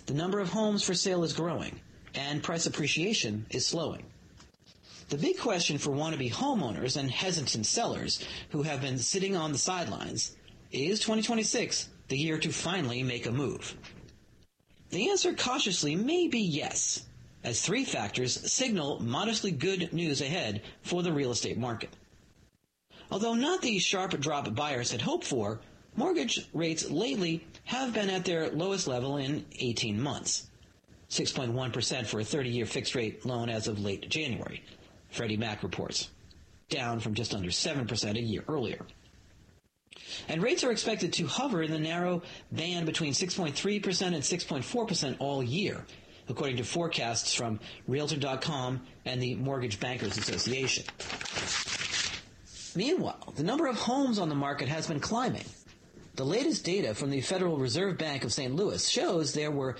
the number of homes for sale is growing, and price appreciation is slowing. The big question for wannabe homeowners and hesitant sellers who have been sitting on the sidelines is 2026 the year to finally make a move? The answer cautiously may be yes, as three factors signal modestly good news ahead for the real estate market. Although not the sharp drop buyers had hoped for, mortgage rates lately have been at their lowest level in 18 months. 6.1% for a 30-year fixed-rate loan as of late January, Freddie Mac reports, down from just under 7% a year earlier. And rates are expected to hover in the narrow band between 6.3% and 6.4% all year, according to forecasts from Realtor.com and the Mortgage Bankers Association. Meanwhile, the number of homes on the market has been climbing. The latest data from the Federal Reserve Bank of St. Louis shows there were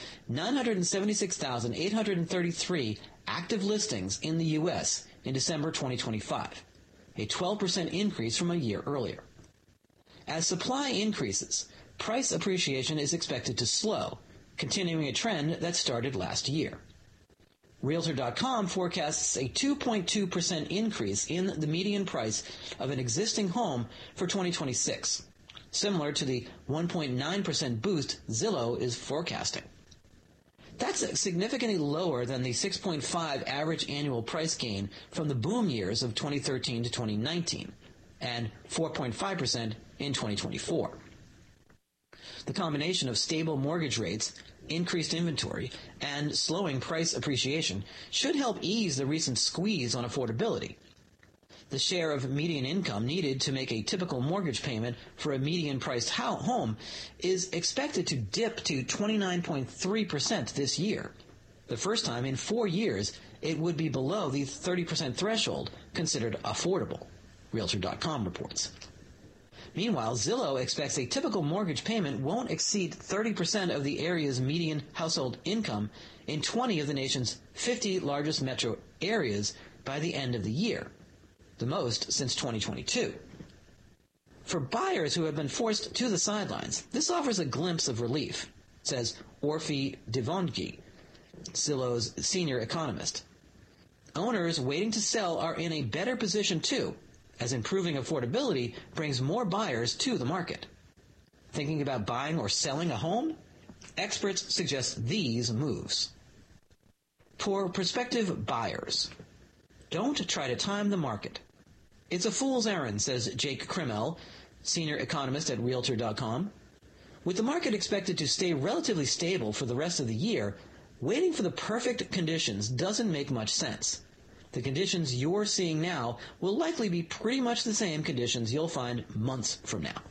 976,833 active listings in the U.S. in December 2025, a 12% increase from a year earlier. As supply increases, price appreciation is expected to slow, continuing a trend that started last year. Realtor.com forecasts a 2.2% increase in the median price of an existing home for 2026, similar to the 1.9% boost Zillow is forecasting. That's significantly lower than the 6.5 average annual price gain from the boom years of 2013 to 2019, and 4.5% in 2024. The combination of stable mortgage rates, increased inventory, and slowing price appreciation should help ease the recent squeeze on affordability. The share of median income needed to make a typical mortgage payment for a median-priced home is expected to dip to 29.3% this year. The first time in 4 years it would be below the 30% threshold considered affordable, Realtor.com reports. Meanwhile, Zillow expects a typical mortgage payment won't exceed 30% of the area's median household income in 20 of the nation's 50 largest metro areas by the end of the year, the most since 2022. For buyers who have been forced to the sidelines, this offers a glimpse of relief, says Orphy Devongi, Zillow's senior economist. Owners waiting to sell are in a better position too, as improving affordability brings more buyers to the market. Thinking about buying or selling a home? Experts suggest these moves. For prospective buyers, don't try to time the market. It's a fool's errand, says Jake Krimmel, senior economist at Realtor.com. With the market expected to stay relatively stable for the rest of the year, waiting for the perfect conditions doesn't make much sense. The conditions you're seeing now will likely be pretty much the same conditions you'll find months from now.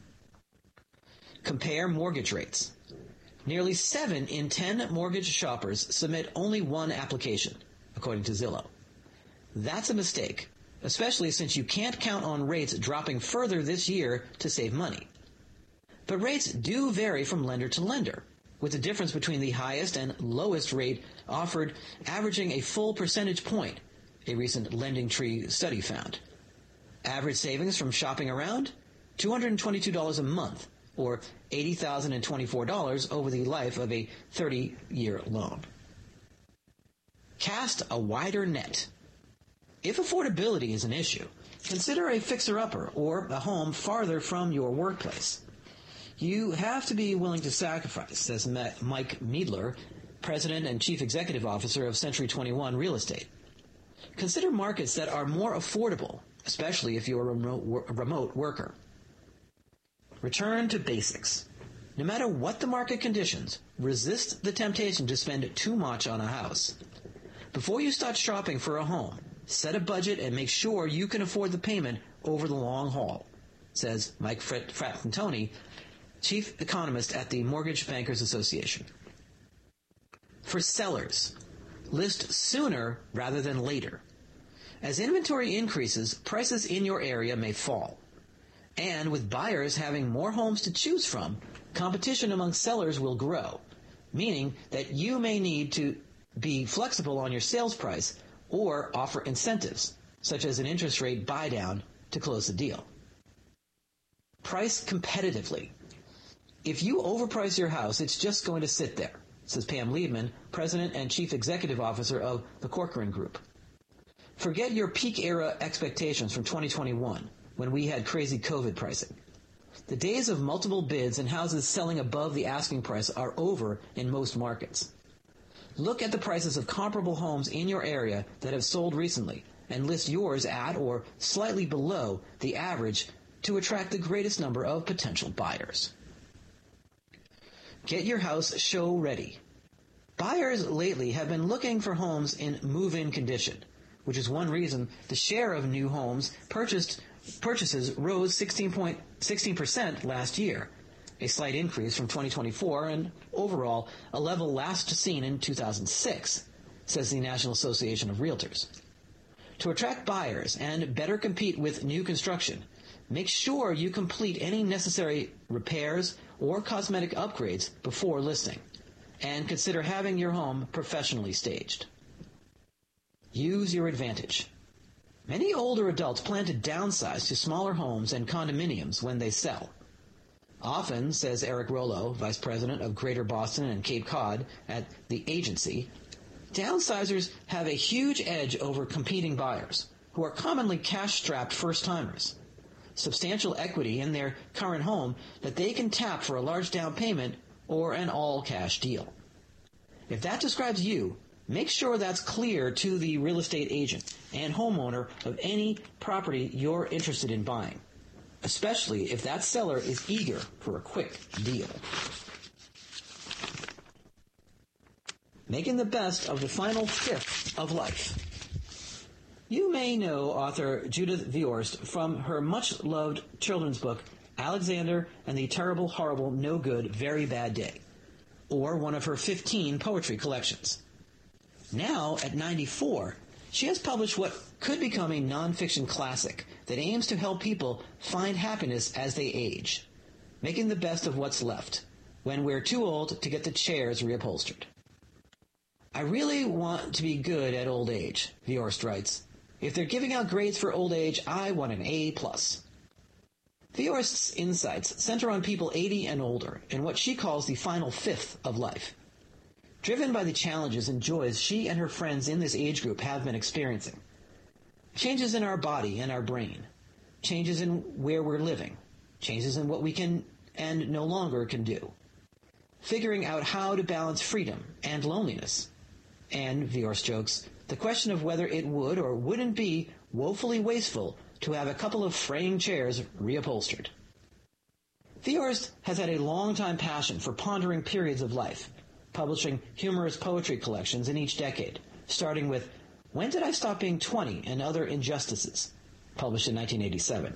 Compare mortgage rates. Nearly 7 in 10 mortgage shoppers submit only one application, according to Zillow. That's a mistake, especially since you can't count on rates dropping further this year to save money. But rates do vary from lender to lender, with the difference between the highest and lowest rate offered averaging a full percentage point, a recent LendingTree study found. Average savings from shopping around? $222 a month, or $80,024 over the life of a 30-year loan. Cast a wider net. If affordability is an issue, consider a fixer-upper or a home farther from your workplace. You have to be willing to sacrifice, says Mike Meadler, President and Chief Executive Officer of Century 21 Real Estate. Consider markets that are more affordable, especially if you're a remote worker. Return to basics. No matter what the market conditions, resist the temptation to spend too much on a house. Before you start shopping for a home, set a budget and make sure you can afford the payment over the long haul, says Mike Frattantoni, Chief Economist at the Mortgage Bankers Association. For sellers, list sooner rather than later. As inventory increases, prices in your area may fall. And with buyers having more homes to choose from, competition among sellers will grow, meaning that you may need to be flexible on your sales price or offer incentives, such as an interest rate buy-down, to close the deal. Price competitively. If you overprice your house, it's just going to sit there, says Pam Liebman, President and Chief Executive Officer of the Corcoran Group. Forget your peak era expectations from 2021, when we had crazy COVID pricing. The days of multiple bids and houses selling above the asking price are over in most markets. Look at the prices of comparable homes in your area that have sold recently and list yours at or slightly below the average to attract the greatest number of potential buyers. Get your house show ready. Buyers lately have been looking for homes in move-in condition, which is one reason the share of new homes purchases rose 16% last year, a slight increase from 2024 and overall a level last seen in 2006, says the National Association of Realtors. To attract buyers and better compete with new construction, make sure you complete any necessary repairs or cosmetic upgrades before listing, and consider having your home professionally staged. Use your advantage. Many older adults plan to downsize to smaller homes and condominiums when they sell. Often, says Eric Rollo, Vice President of Greater Boston and Cape Cod at the agency, downsizers have a huge edge over competing buyers, who are commonly cash-strapped first-timers. Substantial equity in their current home that they can tap for a large down payment or an all-cash deal. If that describes you, make sure that's clear to the real estate agent and homeowner of any property you're interested in buying, especially if that seller is eager for a quick deal. Making the best of the final fifth of life. You may know author Judith Viorst from her much-loved children's book, Alexander and the Terrible, Horrible, No Good, Very Bad Day, or one of her 15 poetry collections. Now, at 94, she has published what could become a nonfiction classic that aims to help people find happiness as they age, making the best of what's left when we're too old to get the chairs reupholstered. I really want to be good at old age, Viorst writes. If they're giving out grades for old age, I want an A+. Viorst's insights center on people 80 and older in what she calls the final fifth of life. Driven by the challenges and joys she and her friends in this age group have been experiencing. Changes in our body and our brain. Changes in where we're living. Changes in what we can and no longer can do. Figuring out how to balance freedom and loneliness. And, Viorst jokes, the question of whether it would or wouldn't be woefully wasteful to have a couple of fraying chairs reupholstered. Viorst has had a long-time passion for pondering periods of life, publishing humorous poetry collections in each decade, starting with When Did I Stop Being 20 and Other Injustices, published in 1987.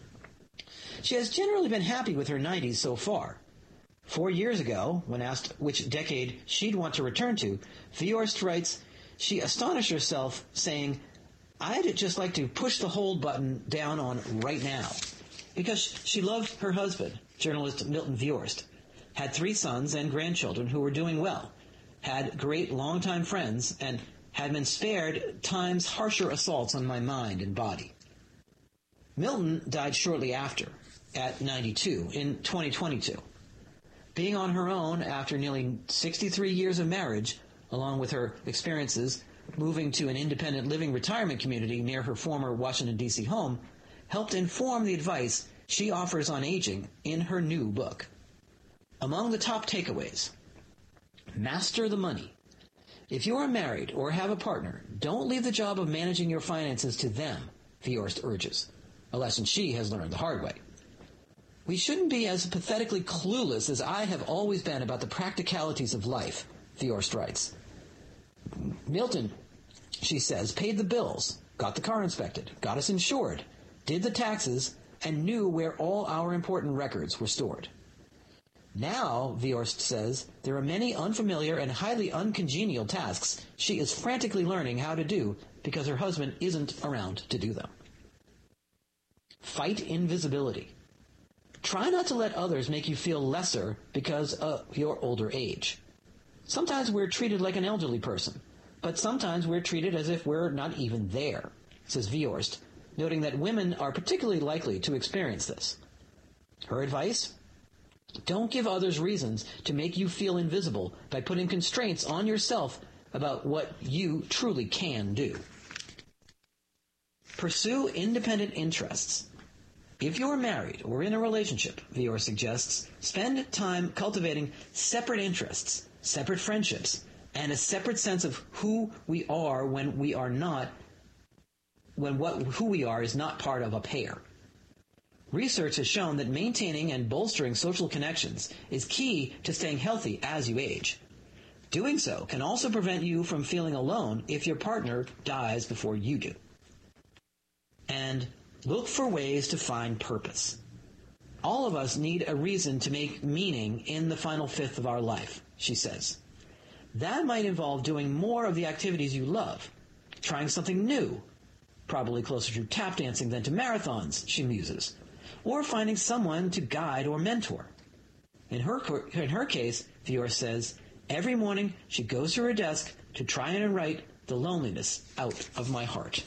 She has generally been happy with her 90s so far. 4 years ago, when asked which decade she'd want to return to, Viorst writes, she astonished herself, saying, I'd just like to push the hold button down on right now. Because she loved her husband, journalist Milton Viorst, had 3 sons and grandchildren who were doing well, had great longtime friends, and had been spared time's harsher assaults on my mind and body. Milton died shortly after, at 92, in 2022. Being on her own after nearly 63 years of marriage, along with her experiences moving to an independent living retirement community near her former Washington, D.C. home, helped inform the advice she offers on aging in her new book. Among the top takeaways: master the money. If you are married or have a partner, don't leave the job of managing your finances to them, Viorst urges, a lesson she has learned the hard way. We shouldn't be as pathetically clueless as I have always been about the practicalities of life, Viorst writes. Milton, she says, paid the bills, got the car inspected, got us insured, did the taxes, and knew where all our important records were stored. Now, Viorst says, there are many unfamiliar and highly uncongenial tasks she is frantically learning how to do because her husband isn't around to do them. Fight invisibility. Try not to let others make you feel lesser because of your older age. Sometimes we're treated like an elderly person, but sometimes we're treated as if we're not even there, says Viorst, noting that women are particularly likely to experience this. Her advice? Don't give others reasons to make you feel invisible by putting constraints on yourself about what you truly can do. Pursue independent interests. If you're married or in a relationship, Vior suggests, spend time cultivating separate interests, separate friendships, and a separate sense of who we are when we are not, who we are is not part of a pair. Research has shown that maintaining and bolstering social connections is key to staying healthy as you age. Doing so can also prevent you from feeling alone if your partner dies before you do. And look for ways to find purpose. All of us need a reason to make meaning in the final fifth of our life, she says. That might involve doing more of the activities you love, trying something new, probably closer to tap dancing than to marathons, she muses, or finding someone to guide or mentor. In her case, Vior says, every morning she goes to her desk to try and write the loneliness out of my heart.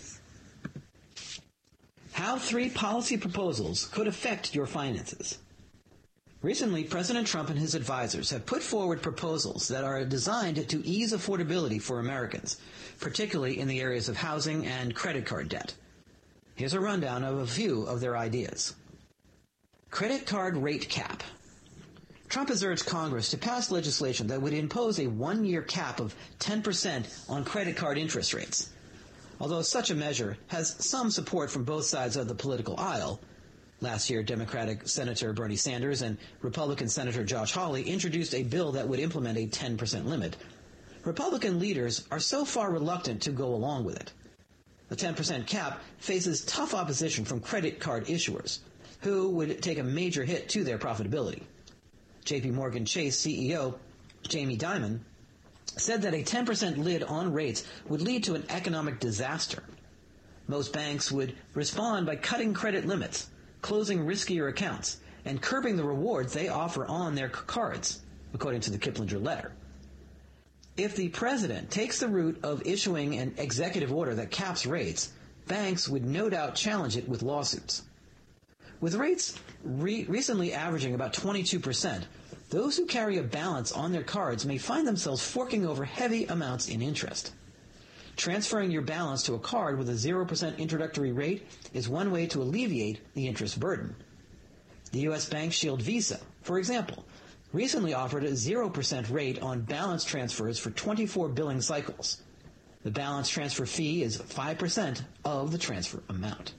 How 3 policy proposals could affect your finances. Recently, President Trump and his advisors have put forward proposals that are designed to ease affordability for Americans, particularly in the areas of housing and credit card debt. Here's a rundown of a few of their ideas. Credit card rate cap. Trump has urged Congress to pass legislation that would impose a 1-year cap of 10% on credit card interest rates. Although such a measure has some support from both sides of the political aisle, last year Democratic Senator Bernie Sanders and Republican Senator Josh Hawley introduced a bill that would implement a 10% limit. Republican leaders are so far reluctant to go along with it. The 10% cap faces tough opposition from credit card issuers, who would take a major hit to their profitability. J.P. Morgan Chase CEO Jamie Dimon said that a 10% lid on rates would lead to an economic disaster. Most banks would respond by cutting credit limits, closing riskier accounts, and curbing the rewards they offer on their cards, according to the Kiplinger letter. If the president takes the route of issuing an executive order that caps rates, banks would no doubt challenge it with lawsuits. With rates recently averaging about 22%, those who carry a balance on their cards may find themselves forking over heavy amounts in interest. Transferring your balance to a card with a 0% introductory rate is one way to alleviate the interest burden. The U.S. Bank Shield Visa, for example, recently offered a 0% rate on balance transfers for 24 billing cycles. The balance transfer fee is 5% of the transfer amount.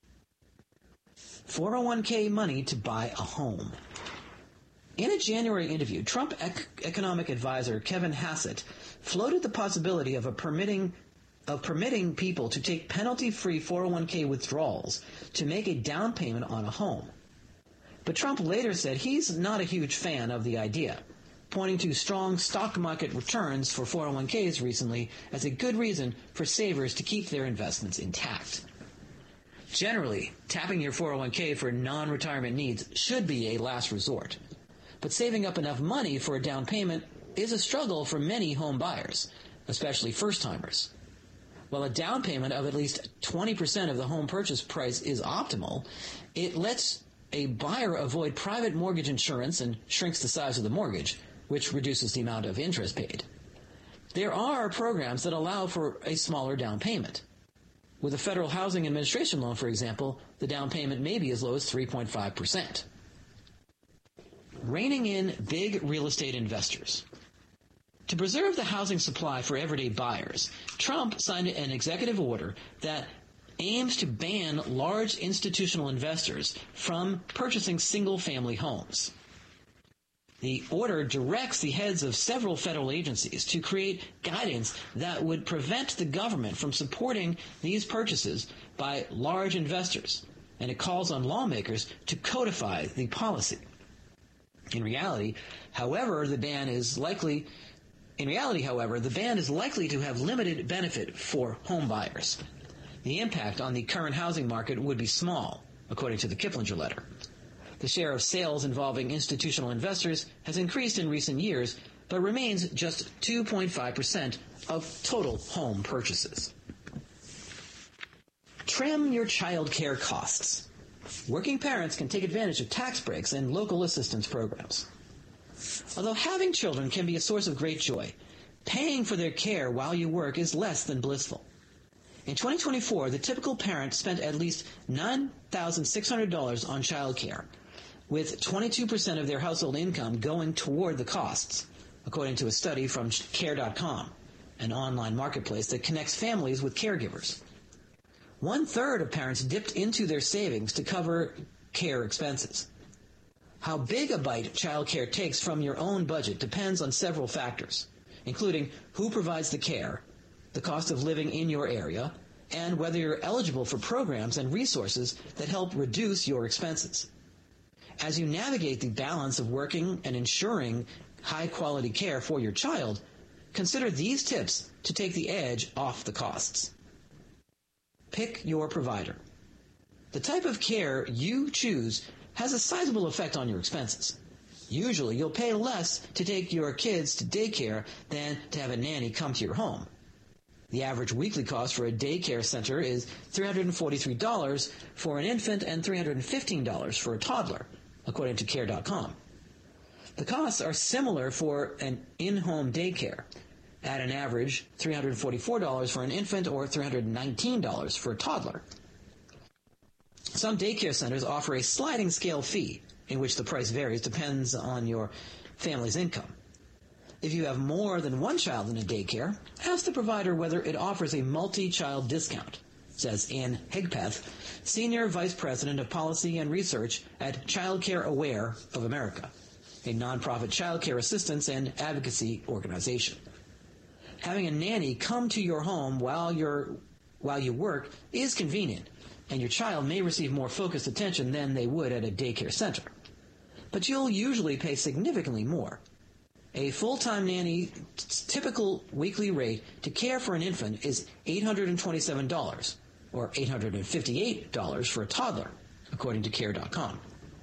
401k money to buy a home. In a January interview, Trump economic advisor Kevin Hassett floated the possibility of permitting people to take penalty-free 401k withdrawals to make a down payment on a home. But Trump later said he's not a huge fan of the idea, pointing to strong stock market returns for 401ks recently as a good reason for savers to keep their investments intact. Generally, tapping your 401k for non-retirement needs should be a last resort. But saving up enough money for a down payment is a struggle for many home buyers, especially first-timers. While a down payment of at least 20% of the home purchase price is optimal, it lets a buyer avoid private mortgage insurance and shrinks the size of the mortgage, which reduces the amount of interest paid. There are programs that allow for a smaller down payment. With a Federal Housing Administration loan, for example, the down payment may be as low as 3.5%. Reining in big real estate investors. To preserve the housing supply for everyday buyers, Trump signed an executive order that aims to ban large institutional investors from purchasing single-family homes. The order directs the heads of several federal agencies to create guidance that would prevent the government from supporting these purchases by large investors, and it calls on lawmakers to codify the policy. In reality, however, the ban is likely to have limited benefit for home buyers. The impact on the current housing market would be small, according to the Kiplinger letter. The share of sales involving institutional investors has increased in recent years, but remains just 2.5% of total home purchases. Trim your child care costs. Working parents can take advantage of tax breaks and local assistance programs. Although having children can be a source of great joy, paying for their care while you work is less than blissful. In 2024, the typical parent spent at least $9,600 on child care, with 22% of their household income going toward the costs, according to a study from Care.com, an online marketplace that connects families with caregivers. 1/3 of parents dipped into their savings to cover care expenses. How big a bite child care takes from your own budget depends on several factors, including who provides the care, the cost of living in your area, and whether you're eligible for programs and resources that help reduce your expenses. As you navigate the balance of working and ensuring high-quality care for your child, consider these tips to take the edge off the costs. Pick your provider. The type of care you choose has a sizable effect on your expenses. Usually, you'll pay less to take your kids to daycare than to have a nanny come to your home. The average weekly cost for a daycare center is $343 for an infant and $315 for a toddler, according to Care.com. The costs are similar for an in-home daycare, at an average $344 for an infant or $319 for a toddler. Some daycare centers offer a sliding scale fee, in which the price varies depends on your family's income. If you have more than one child in a daycare, ask the provider whether it offers a multi-child discount, says Ann Hegpeth, Senior Vice President of Policy and Research at Child Care Aware of America, a nonprofit child care assistance and advocacy organization. Having a nanny come to your home while you work is convenient, and your child may receive more focused attention than they would at a daycare center. But you'll usually pay significantly more. A full-time nanny's typical weekly rate to care for an infant is $827, or $858 for a toddler, according to Care.com.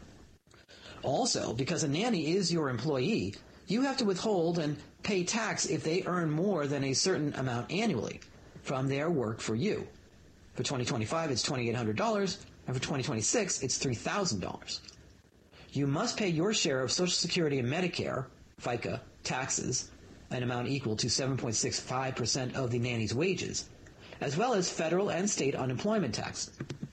Also, because a nanny is your employee, you have to withhold and pay tax if they earn more than a certain amount annually from their work for you. For 2025, it's $2,800, and for 2026, it's $3,000. You must pay your share of Social Security and Medicare, FICA, taxes, an amount equal to 7.65% of the nanny's wages, as well as federal and state unemployment tax.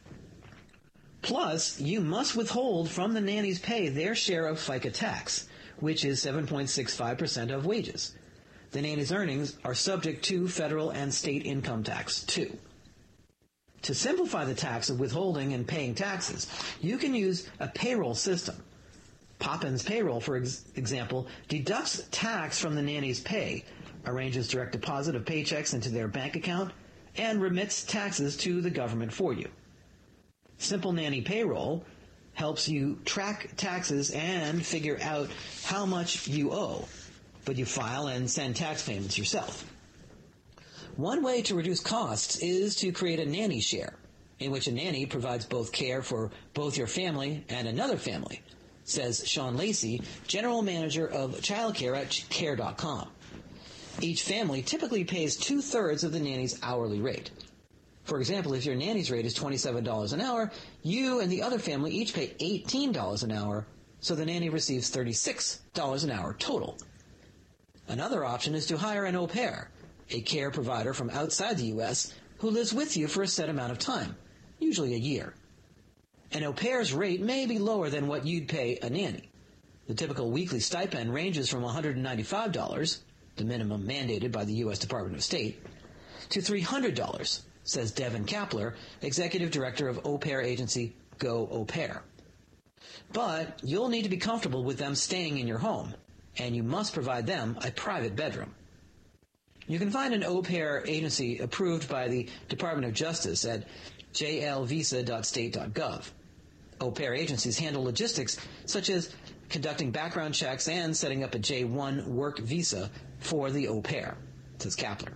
Plus, you must withhold from the nanny's pay their share of FICA tax, which is 7.65% of wages. The nanny's earnings are subject to federal and state income tax, too. To simplify the tax of withholding and paying taxes, you can use a payroll system. Poppins Payroll, for example, deducts tax from the nanny's pay, arranges direct deposit of paychecks into their bank account, and remits taxes to the government for you. Simple Nanny Payroll helps you track taxes and figure out how much you owe, but you file and send tax payments yourself. One way to reduce costs is to create a nanny share, in which a nanny provides both care for both your family and another family, says Sean Lacey, General Manager of Childcare at Care.com. Each family typically pays 2/3 of the nanny's hourly rate. For example, if your nanny's rate is $27 an hour, you and the other family each pay $18 an hour, so the nanny receives $36 an hour total. Another option is to hire an au pair, a care provider from outside the U.S. who lives with you for a set amount of time, usually a year. An au pair's rate may be lower than what you'd pay a nanny. The typical weekly stipend ranges from $195, the minimum mandated by the U.S. Department of State, to $300, says Devin Kapler, Executive Director of au pair agency Go Au Pair. But you'll need to be comfortable with them staying in your home, and you must provide them a private bedroom. You can find an au pair agency approved by the Department of Justice at jlvisa.state.gov. Au pair agencies handle logistics such as conducting background checks and setting up a J-1 work visa for the au pair, says Kapler.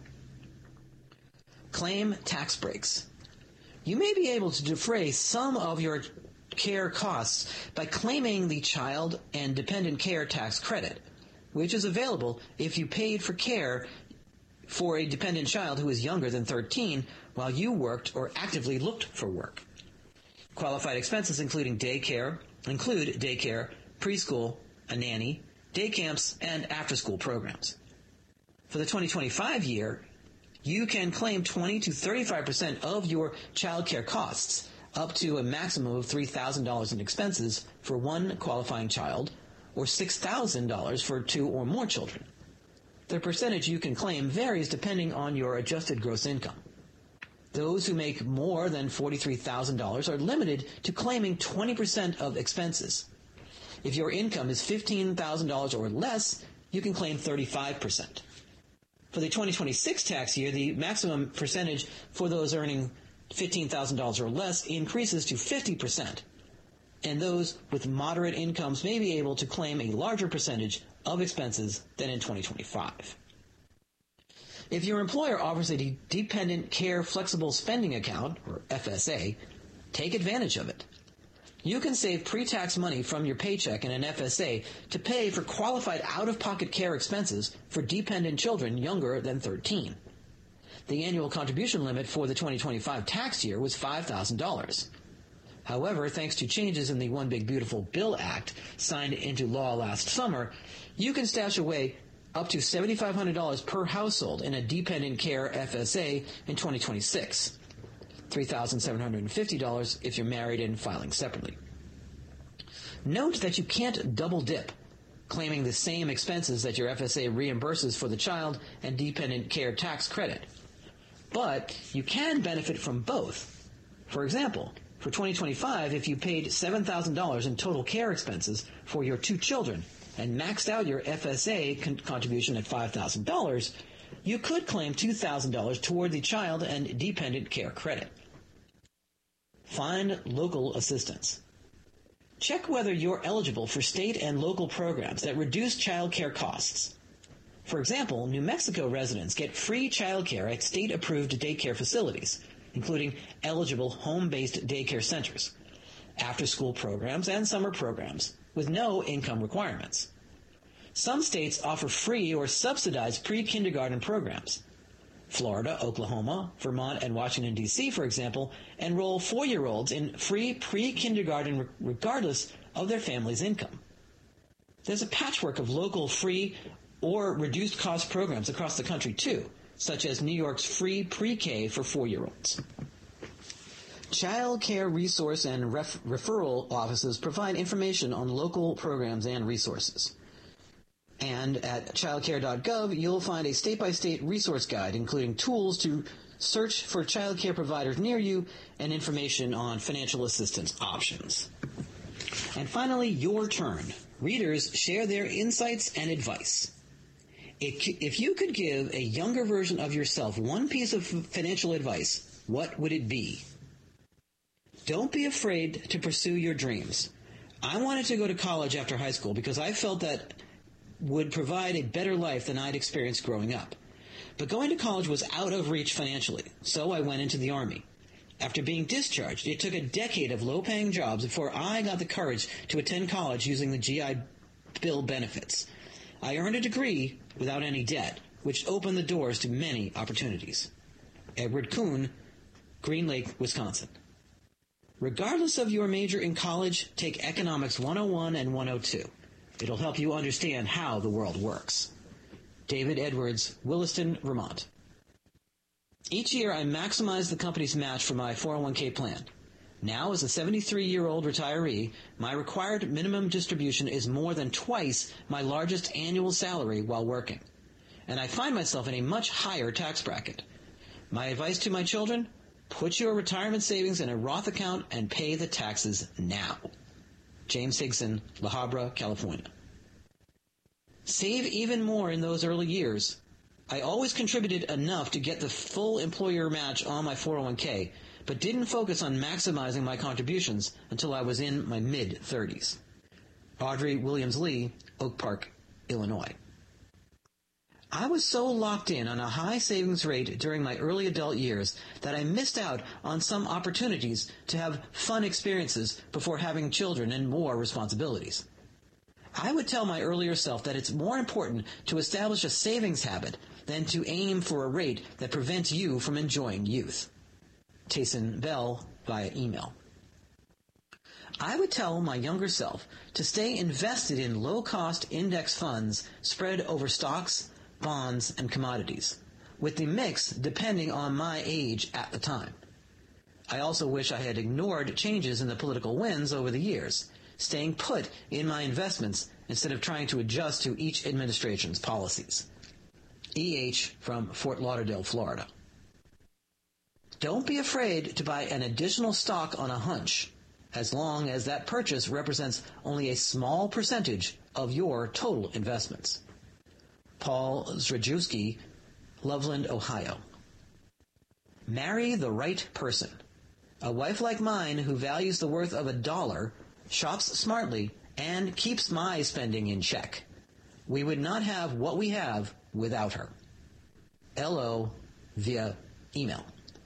Claim tax breaks. You may be able to defray some of your care costs by claiming the Child and Dependent Care Tax Credit, which is available if you paid for care for a dependent child who is younger than 13 while you worked or actively looked for work. Qualified expenses include daycare, preschool, a nanny, day camps, and after-school programs. For the 2025 year, you can claim 20 to 35% of your child care costs, up to a maximum of $3,000 in expenses for one qualifying child, or $6,000 for 2 or more children. The percentage you can claim varies depending on your adjusted gross income. Those who make more than $43,000 are limited to claiming 20% of expenses. If your income is $15,000 or less, you can claim 35%. For the 2026 tax year, the maximum percentage for those earning $15,000 or less increases to 50%, and those with moderate incomes may be able to claim a larger percentage of expenses than in 2025. If your employer offers a Dependent Care Flexible Spending Account, or FSA, take advantage of it. You can save pre-tax money from your paycheck in an FSA to pay for qualified out-of-pocket care expenses for dependent children younger than 13. The annual contribution limit for the 2025 tax year was $5,000. However, thanks to changes in the One Big Beautiful Bill Act signed into law last summer, you can stash away up to $7,500 per household in a dependent care FSA in 2026. $3,750 if you're married and filing separately. Note that you can't double dip, claiming the same expenses that your FSA reimburses for the child and dependent care tax credit. But you can benefit from both. For example, for 2025, if you paid $7,000 in total care expenses for your 2 children and maxed out your FSA contribution at $5,000, you could claim $2,000 toward the child and dependent care credit. Find local assistance. Check whether you're eligible for state and local programs that reduce child care costs. For example, New Mexico residents get free child care at state-approved daycare facilities, including eligible home-based daycare centers, after-school programs, and summer programs, with no income requirements. Some states offer free or subsidized pre-kindergarten programs. Florida, Oklahoma, Vermont, and Washington, D.C., for example, enroll 4-year-olds in free pre-kindergarten regardless of their family's income. There's a patchwork of local free or reduced-cost programs across the country, too, such as New York's free pre-K for 4-year-olds. Child Care Resource and Referral Offices provide information on local programs and resources. And at childcare.gov, you'll find a state-by-state resource guide, including tools to search for child care providers near you and information on financial assistance options. And finally, your turn. Readers share their insights and advice. If you could give a younger version of yourself one piece of financial advice, what would it be? Don't be afraid to pursue your dreams. I wanted to go to college after high school because I felt that would provide a better life than I'd experienced growing up. But going to college was out of reach financially, so I went into the Army. After being discharged, it took a decade of low-paying jobs before I got the courage to attend college using the GI Bill benefits. I earned a degree without any debt, which opened the doors to many opportunities. Edward Kuhn, Green Lake, Wisconsin. Regardless of your major in college, take Economics 101 and 102. It'll help you understand how the world works. David Edwards, Williston, Vermont. Each year, I maximize the company's match for my 401k plan. Now, as a 73-year-old retiree, my required minimum distribution is more than twice my largest annual salary while working. And I find myself in a much higher tax bracket. My advice to my children? Put your retirement savings in a Roth account and pay the taxes now. James Higson, La Habra, California. Save even more in those early years. I always contributed enough to get the full employer match on my 401k, but didn't focus on maximizing my contributions until I was in my mid-30s. Audrey Williams-Lee, Oak Park, Illinois. I was so locked in on a high savings rate during my early adult years that I missed out on some opportunities to have fun experiences before having children and more responsibilities. I would tell my earlier self that it's more important to establish a savings habit than to aim for a rate that prevents you from enjoying youth. Tayson Bell via email. I would tell my younger self to stay invested in low-cost index funds spread over stocks, bonds, and commodities, with the mix depending on my age at the time. I also wish I had ignored changes in the political winds over the years, staying put in my investments instead of trying to adjust to each administration's policies. E.H. from Fort Lauderdale, Florida. Don't be afraid to buy an additional stock on a hunch, as long as that purchase represents only a small percentage of your total investments. Paul Zdrajewski, Loveland, Ohio. Marry the right person. A wife like mine who values the worth of $1, shops smartly, and keeps my spending in check. We would not have what we have without her. L.O. via email.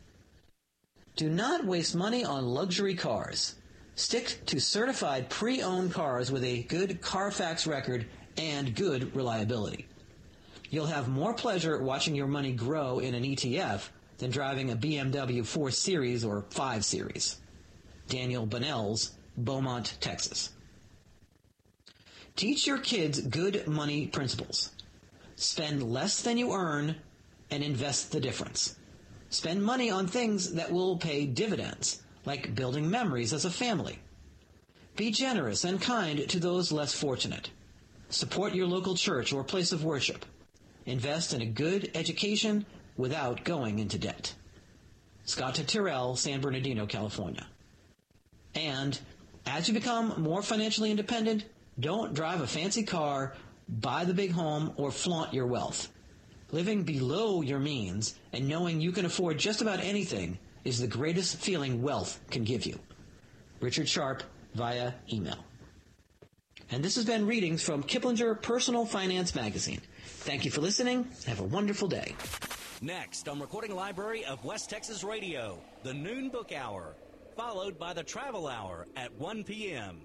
Do not waste money on luxury cars. Stick to certified pre-owned cars with a good Carfax record and good reliability. You'll have more pleasure watching your money grow in an ETF than driving a BMW 4 Series or 5 Series. Daniel Bonnells, Beaumont, Texas. Teach your kids good money principles. Spend less than you earn and invest the difference. Spend money on things that will pay dividends, like building memories as a family. Be generous and kind to those less fortunate. Support your local church or place of worship. Invest in a good education without going into debt. Scott Tyrrell, San Bernardino, California. And as you become more financially independent, don't drive a fancy car, buy the big home, or flaunt your wealth. Living below your means and knowing you can afford just about anything is the greatest feeling wealth can give you. Richard Sharp via email. And this has been readings from Kiplinger Personal Finance Magazine. Thank you for listening. Have a wonderful day. Next on Recording Library of West Texas Radio, the Noon Book Hour, followed by the Travel Hour at 1 p.m.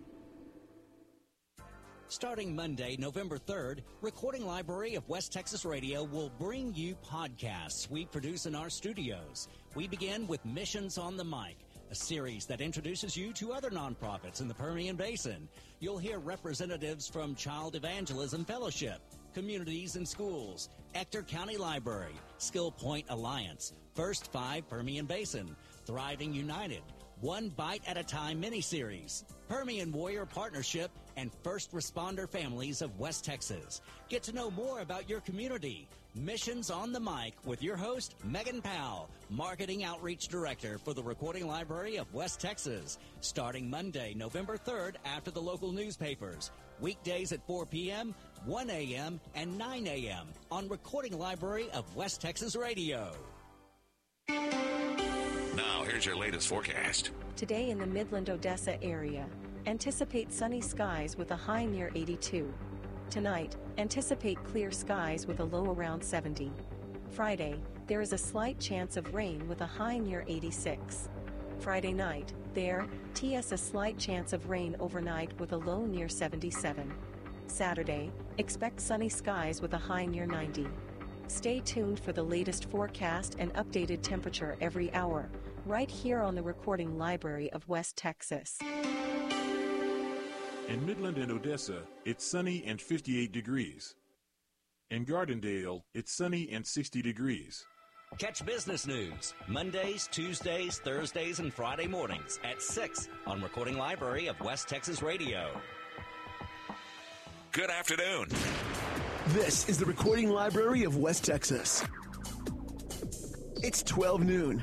Starting Monday, November 3rd, Recording Library of West Texas Radio will bring you podcasts we produce in our studios. We begin with Missions on the Mic, a series that introduces you to other nonprofits in the Permian Basin. You'll hear representatives from Child Evangelism Fellowship, Communities and Schools, Ector County Library, Skill Point Alliance, First 5 Permian Basin, Thriving United, One Bite at a Time miniseries, Permian Warrior Partnership, and First Responder Families of West Texas. Get to know more about your community. Missions on the Mic with your host, Megan Powell, Marketing Outreach Director for the Recording Library of West Texas. Starting Monday, November 3rd after the local newspapers. Weekdays at 4 p.m., 1 a.m., and 9 a.m. on Recording Library of West Texas Radio. Now, here's your latest forecast. Today in the Midland-Odessa area, anticipate sunny skies with a high near 82. Tonight, anticipate clear skies with a low around 70. Friday, there is a slight chance of rain with a high near 86. Friday night, there, TS a slight chance of rain overnight with a low near 77. Saturday, expect sunny skies with a high near 90. Stay tuned for the latest forecast and updated temperature every hour, right here on the Recording Library of West Texas. In Midland and Odessa, it's sunny and 58 degrees. In Gardendale, it's sunny and 60 degrees. Catch business news Mondays, Tuesdays, Thursdays, and Friday mornings at 6 on Recording Library of West Texas Radio. Good afternoon. This is the Recording Library of West Texas. It's 12 noon.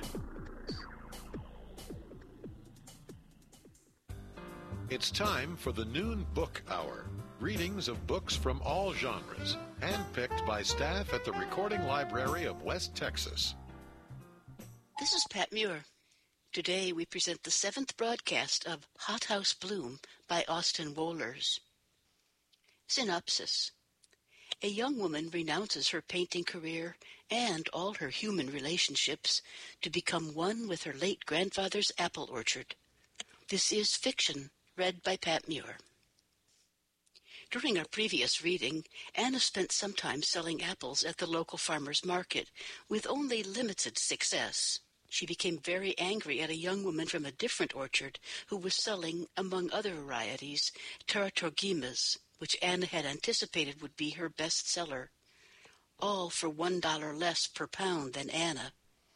It's time for the Noon Book Hour. Readings of books from all genres, handpicked by staff at the Recording Library of West Texas. This is Pat Muir. Today we present the 7th broadcast of Hot House Bloom by Austin Wohlers. Synopsis. A young woman renounces her painting career and all her human relationships to become one with her late grandfather's apple orchard. This is fiction, read by Pat Muir. During our previous reading, Anna spent some time selling apples at the local farmer's market with only limited success. she became very angry at a young woman from a different orchard who was selling, among other varieties, Taratorgimas, which Anna had anticipated would be her best seller, all for $1 less per pound than Anna.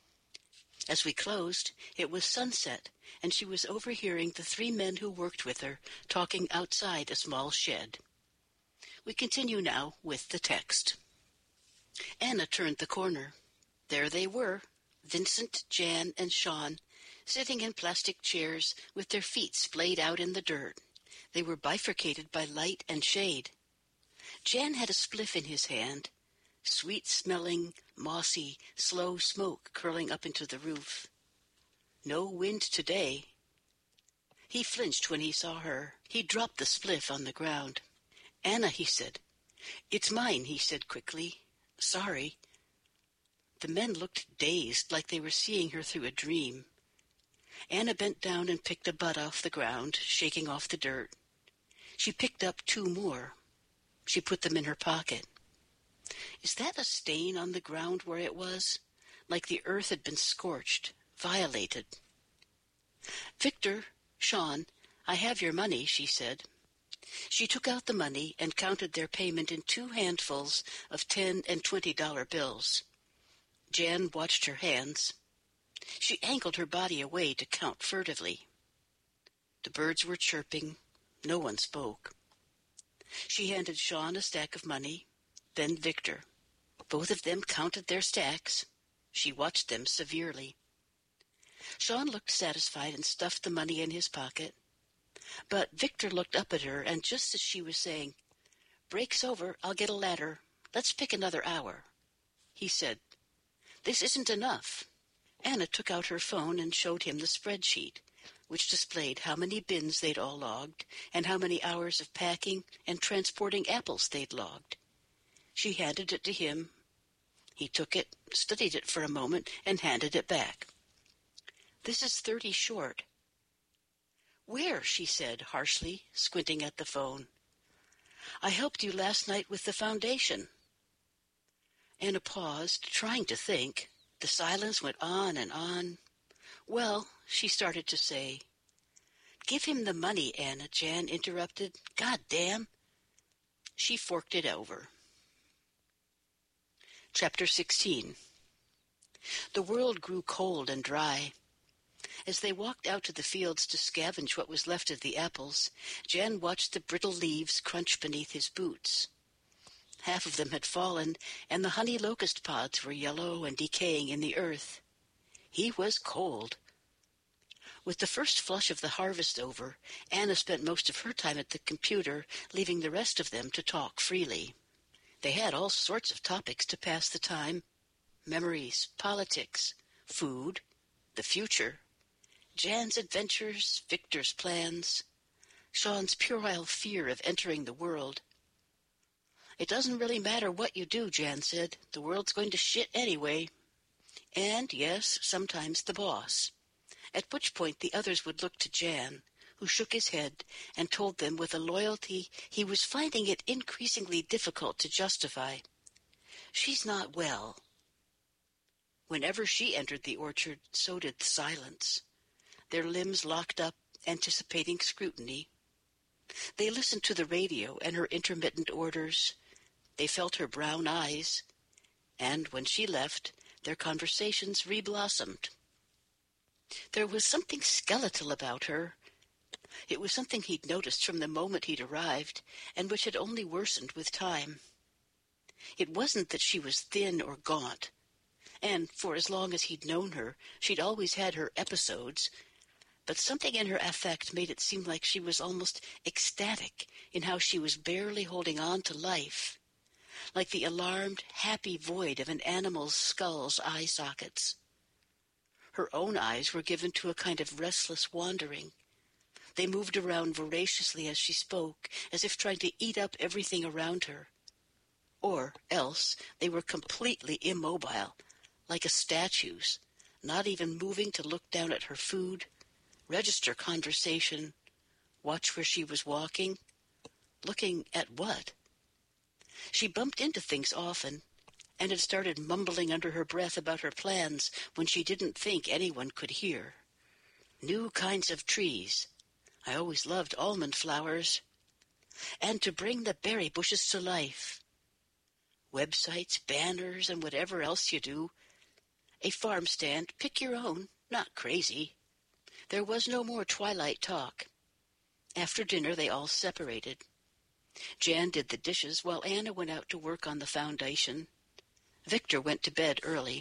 As we closed, it was sunset, and she was overhearing the 3 men who worked with her talking outside a small shed. We continue now with the text. Anna turned the corner. There they were, Vincent, Jan, and Sean, sitting in plastic chairs with their feet splayed out in the dirt. They were bifurcated by light and shade. Jan had a spliff in his hand, sweet-smelling, mossy, slow smoke curling up into the roof. No wind today. He flinched when he saw her. He dropped the spliff on the ground. "Anna," he said. "It's mine," he said quickly. "Sorry." The men looked dazed, like they were seeing her through a dream. Anna bent down and picked a bud off the ground, shaking off the dirt. She picked up 2 more. She put them in her pocket. "Is that a stain on the ground where it was? Like the earth had been scorched, violated." "Victor, Sean, I have your money," she said. She took out the money and counted their payment in 2 handfuls of $10 and $20 bills. Jan watched her hands. She angled her body away to count furtively. The birds were chirping. No one spoke. She handed Sean a stack of money, then Victor. Both of them counted their stacks. She watched them severely. Sean looked satisfied and stuffed the money in his pocket. But Victor looked up at her, and just as she was saying, "Break's over, I'll get a ladder. Let's pick another hour," he said, "This isn't enough." Anna took out her phone and showed him the spreadsheet, which displayed how many bins they'd all logged and how many hours of packing and transporting apples they'd logged. She handed it to him. He took it, studied it for a moment, and handed it back. "This is 30 short." "Where?" she said harshly, squinting at the phone. "I helped you last night with the foundation." Anna paused, trying to think. The silence went on and on. "Well," she started to say. "Give him the money, Anna," Jan interrupted. "God damn." She forked it over. Chapter 16. The world grew cold and dry. As they walked out to the fields to scavenge what was left of the apples, Jan watched the brittle leaves crunch beneath his boots. Half of them had fallen, and the honey locust pods were yellow and decaying in the earth. He was cold. With the first flush of the harvest over, Anna spent most of her time at the computer, leaving the rest of them to talk freely. They had all sorts of topics to pass the time: memories, politics, food, the future, Jan's adventures, Victor's plans, Sean's puerile fear of entering the world. "It doesn't really matter what you do," Jan said. "The world's going to shit anyway." And, yes, sometimes the boss. At which point the others would look to Jan, who shook his head and told them with a loyalty he was finding it increasingly difficult to justify, "She's not well." Whenever she entered the orchard, so did the silence. Their limbs locked up, anticipating scrutiny. They listened to the radio and her intermittent orders. They felt her brown eyes. And when she left, their conversations reblossomed. There was something skeletal about her. It was something he'd noticed from the moment he'd arrived, and which had only worsened with time. It wasn't that she was thin or gaunt, and for as long as he'd known her, she'd always had her episodes, but something in her affect made it seem like she was almost ecstatic in how she was barely holding on to life, like the alarmed, happy void of an animal's skull's eye sockets. Her own eyes were given to a kind of restless wandering. They moved around voraciously as she spoke, as if trying to eat up everything around her. Or else they were completely immobile, like a statue's, not even moving to look down at her food, register conversation, watch where she was walking. Looking at what? She bumped into things often, and had started mumbling under her breath about her plans when she didn't think anyone could hear. New kinds of trees. I always loved almond flowers. And to bring the berry bushes to life. Websites, banners, and whatever else you do. A farm stand, pick your own, not crazy. There was no more twilight talk. After dinner, they all separated. Jan did the dishes while Anna went out to work on the foundation. Victor went to bed early.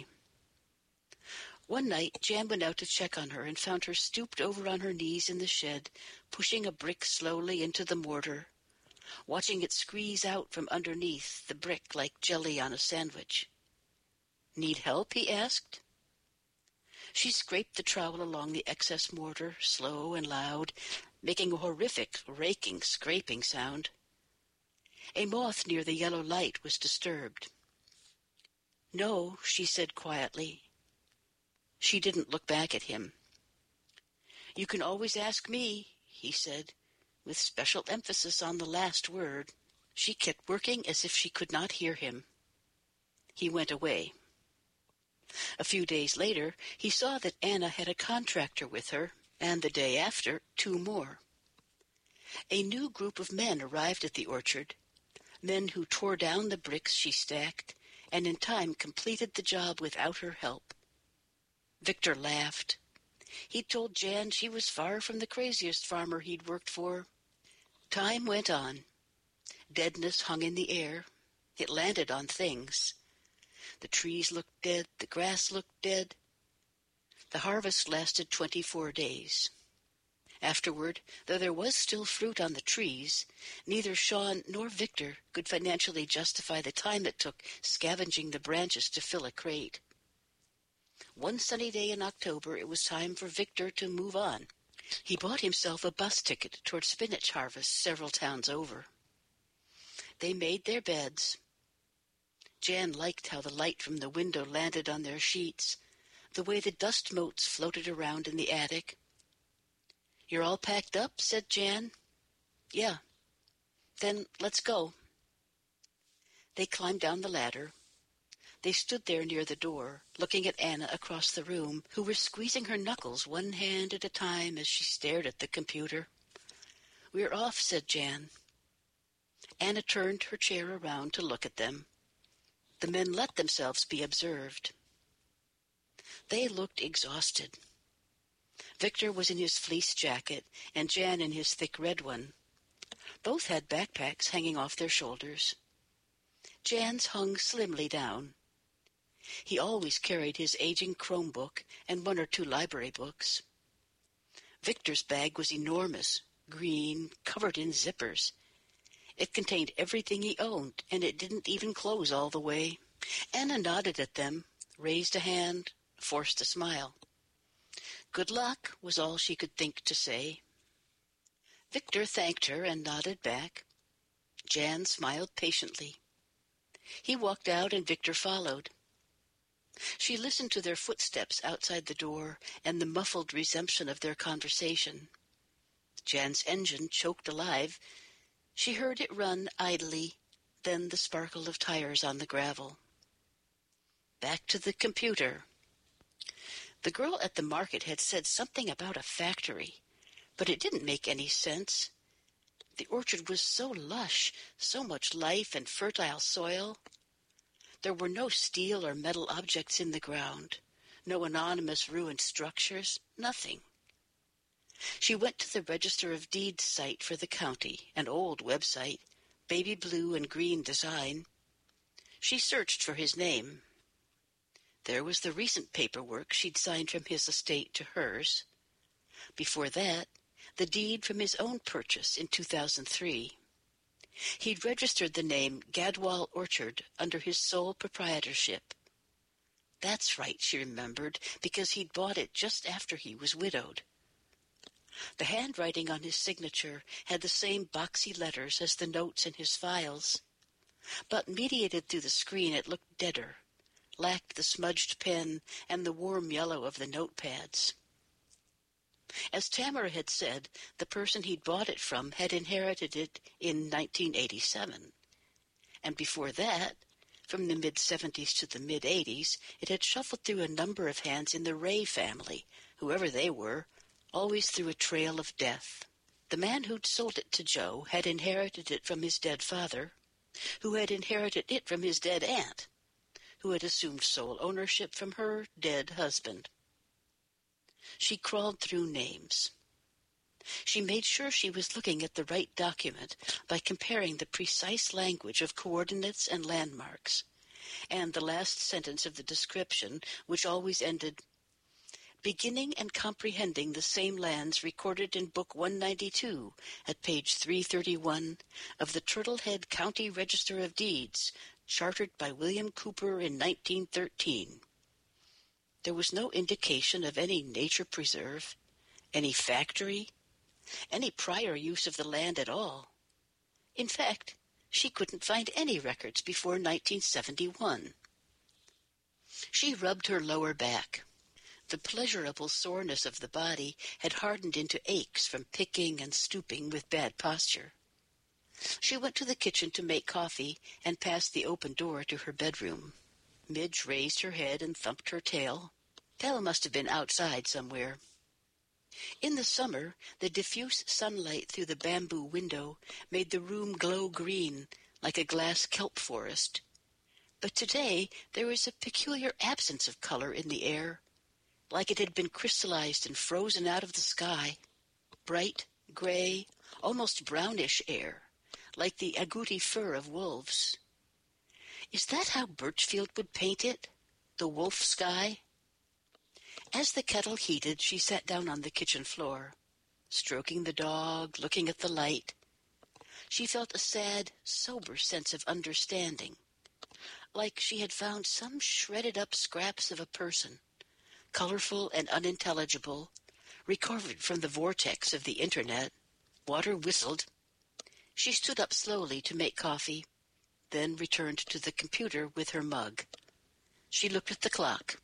One night, Jan went out to check on her and found her stooped over on her knees in the shed, pushing a brick slowly into the mortar, watching it squeeze out from underneath the brick like jelly on a sandwich. "Need help?" he asked. She scraped the trowel along the excess mortar, slow and loud, making a horrific, raking, scraping sound. A moth near the yellow light was disturbed. "No," she said quietly. She didn't look back at him. "You can always ask me," he said, with special emphasis on the last word. She kept working as if she could not hear him. He went away. A few days later, he saw that Anna had a contractor with her, and the day after, 2 more. A new group of men arrived at the orchard, men who tore down the bricks she stacked, and in time completed the job without her help. Victor laughed. He told Jan she was far from the craziest farmer he'd worked for. Time went on. Deadness hung in the air. It landed on things. The trees looked dead, the grass looked dead. The harvest lasted 24 days. Afterward, though there was still fruit on the trees, neither Sean nor Victor could financially justify the time it took scavenging the branches to fill a crate. One sunny day in October, it was time for Victor to move on. He bought himself a bus ticket toward spinach harvest several towns over. They made their beds. Jan liked how the light from the window landed on their sheets, the way the dust motes floated around in the attic. "You're all packed up?" said Jan. "Yeah." "Then let's go." They climbed down the ladder. They stood there near the door, looking at Anna across the room, who was squeezing her knuckles one hand at a time as she stared at the computer. "We're off," said Jan. Anna turned her chair around to look at them. The men let themselves be observed. They looked exhausted. Victor was in his fleece jacket, and Jan in his thick red one. Both had backpacks hanging off their shoulders. Jan's hung slimly down. He always carried his aging Chromebook and 1 or 2 library books. Victor's bag was enormous, green, covered in zippers. It contained everything he owned, and it didn't even close all the way. Anna nodded at them, raised a hand, forced a smile. "Good luck," was all she could think to say. Victor thanked her and nodded back. Jan smiled patiently. He walked out and Victor followed. She listened to their footsteps outside the door and the muffled resumption of their conversation. Jan's engine choked alive. She heard it run idly, then the sparkle of tires on the gravel. Back to the computer. The girl at the market had said something about a factory, but it didn't make any sense. The orchard was so lush, so much life and fertile soil. There were no steel or metal objects in the ground, no anonymous ruined structures, nothing. She went to the Register of Deeds site for the county, an old website, baby blue and green design. She searched for his name. There was the recent paperwork she'd signed from his estate to hers. Before that, the deed from his own purchase in 2003. He'd registered the name Gadwall Orchard under his sole proprietorship. That's right, she remembered, because he'd bought it just after he was widowed. The handwriting on his signature had the same boxy letters as the notes in his files, but mediated through the screen it looked deader, lacked the smudged pen and the warm yellow of the notepads. As Tamara had said, the person he'd bought it from had inherited it in 1987, and before that, From the mid-'70s to the mid-'80s, it had shuffled through a number of hands in the Ray family, whoever they were, always through a trail of death. The man who'd sold it to Joe had inherited it from his dead father, who had inherited it from his dead aunt, who had assumed sole ownership from her dead husband. She crawled through names. She made sure she was looking at the right document by comparing the precise language of coordinates and landmarks, and the last sentence of the description, which always ended, "Beginning and comprehending the same lands recorded in Book 192 at page 331 of the Turtlehead County Register of Deeds, chartered by William Cooper in 1913. There was no indication of any nature preserve, any factory, any prior use of the land at all. In fact, she couldn't find any records before 1971. She rubbed her lower back. The pleasurable soreness of the body had hardened into aches from picking and stooping with bad posture. She went to the kitchen to make coffee and passed the open door to her bedroom. Midge raised her head and thumped her tail. Belle must have been outside somewhere. In the summer, the diffuse sunlight through the bamboo window made the room glow green, like a glass kelp forest. But today there was a peculiar absence of color in the air, like it had been crystallized and frozen out of the sky. Bright, gray, almost brownish air, like the agouti fur of wolves. Is that how Birchfield would paint it? The wolf sky? As the kettle heated, she sat down on the kitchen floor, stroking the dog, looking at the light. She felt a sad, sober sense of understanding, like she had found some shredded-up scraps of a person, colorful and unintelligible, recovered from the vortex of the Internet. Water whistled. She stood up slowly to make coffee, then returned to the computer with her mug. She looked at the clock.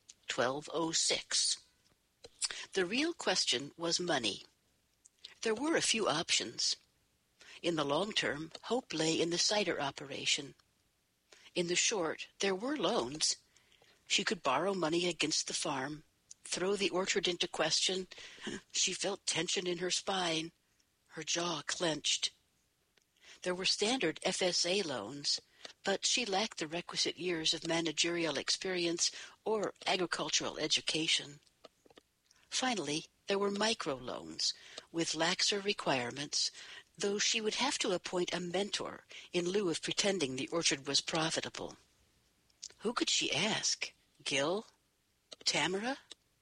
12:06. The real question was money. There were a few options. In the long term, hope lay in the cider operation. In the short, there were loans. She could borrow money against the farm, throw the orchard into question. She felt tension in her spine. Her jaw clenched. There were standard FSA loans, but she lacked the requisite years of managerial experience or agricultural education. Finally, there were microloans with laxer requirements, though she would have to appoint a mentor in lieu of pretending the orchard was profitable. Who could she ask? Gil? Tamara?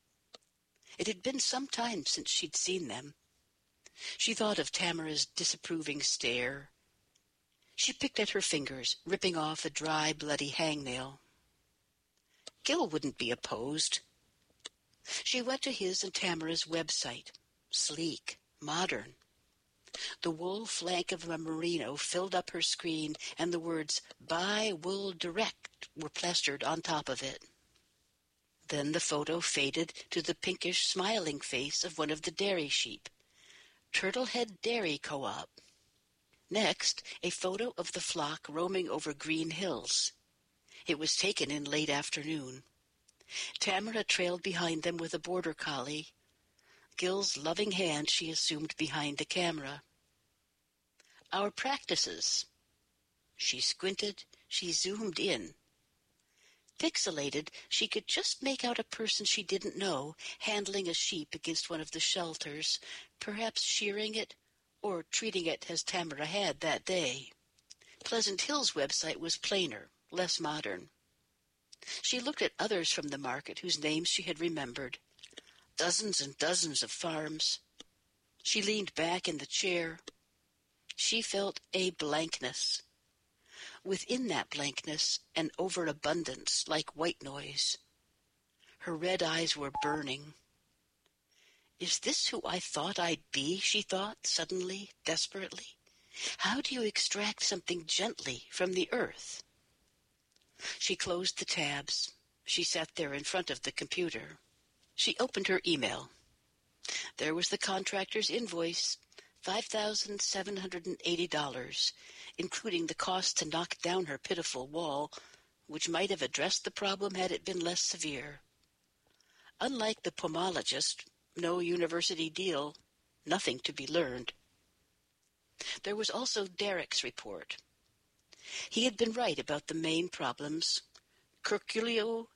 It had been some time since she'd seen them. She thought of Tamara's disapproving stare. She picked at her fingers, ripping off a dry, bloody hangnail. Gil wouldn't be opposed. She went to his and Tamara's website, sleek, modern. The wool flank of a merino filled up her screen, and the words, "Buy Wool Direct," were plastered on top of it. Then the photo faded to the pinkish, smiling face of one of the dairy sheep. Turtlehead Dairy Co-op. Next, a photo of the flock roaming over green hills. It was taken in late afternoon. Tamara trailed behind them with a border collie. Gil's loving hand she assumed behind the camera. Our practices. She squinted, she zoomed in. Pixelated, she could just make out a person she didn't know handling a sheep against one of the shelters, perhaps shearing it, or treating it as Tamara had that day. Pleasant Hill's website was plainer, less modern. She looked at others from the market whose names she had remembered. Dozens and dozens of farms. She leaned back in the chair. She felt a blankness. Within that blankness, an overabundance like white noise. Her red eyes were burning. Is this who I thought I'd be, she thought, suddenly, desperately? How do you extract something gently from the earth? She closed the tabs. She sat there in front of the computer. She opened her email. There was the contractor's invoice, $5,780, including the cost to knock down her pitiful wall, which might have addressed the problem had it been less severe. Unlike the pomologist, no university deal, nothing to be learned. There was also Derek's report. He had been right about the main problems: curculio